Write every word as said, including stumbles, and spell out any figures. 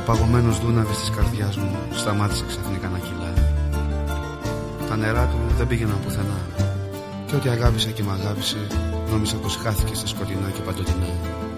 παγωμένος δούναβης της καρδιάς μου σταμάτησε ξαφνικά να κυλάει. Τα νερά του δεν πήγαιναν πουθενά και ό,τι αγάπησα και μ' αγάπησε νόμιζα πως χάθηκε στα σκοτεινά και παντοτινά.